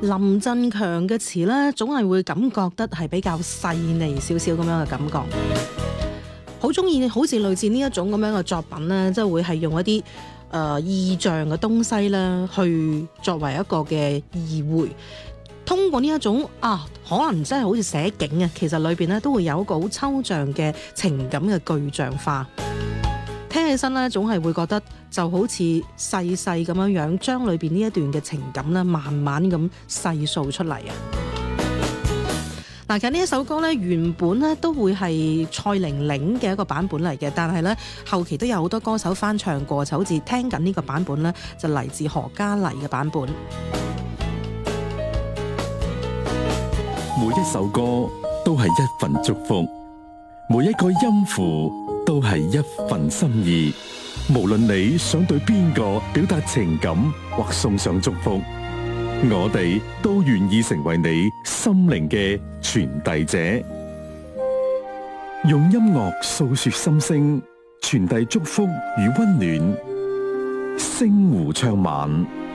林振強嘅詞咧，總係會感覺得係比較細膩少少咁樣嘅感覺。好中意好似類似呢一種咁樣嘅作品咧，即係會係用一啲意象嘅東西咧，去作為一個嘅意會。通過呢一種可能真係好似寫景啊，其實裏邊咧都會有一個好抽象嘅情感嘅具象化。聽起身咧，總係會覺得就好似細細咁樣樣，將裏邊呢一段嘅情感咧，慢慢咁細數出嚟啊！嗱，其實呢一首歌咧，原本咧都會係蔡玲玲嘅一個版本嚟嘅，但係咧後期都有好多歌手翻唱過，就好似聽緊呢個版本咧，就嚟自何嘉麗嘅版本。 每一首歌都係一份祝福，每一個音符都係一份心意。無論你想對邊個表達情感或送上祝福，我哋都願意成為你心靈嘅傳遞者，用音樂訴說心聲，傳遞祝福與溫暖。星湖唱晚。